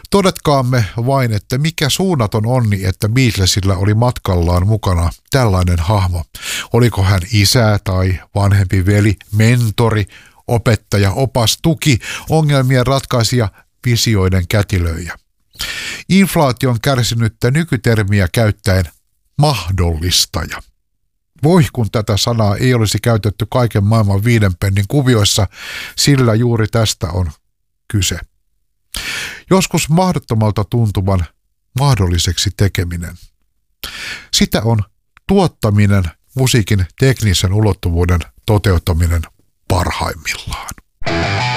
Todetkaamme vain, että mikä suunnaton onni, että Beatlesilla oli matkallaan mukana tällainen hahmo. Oliko hän isä tai vanhempi veli, mentori, opettaja, opas, tuki, ongelmien ratkaisija, visioiden kätilöijä. Inflaation kärsinyttä nykytermiä käyttäen mahdollistaja. Voi kun tätä sanaa ei olisi käytetty kaiken maailman 5 pennin kuvioissa, sillä juuri tästä on kyse. Joskus mahdottomalta tuntuvan mahdolliseksi tekeminen. Sitä on tuottaminen, musiikin teknisen ulottuvuuden toteuttaminen parhaimmillaan.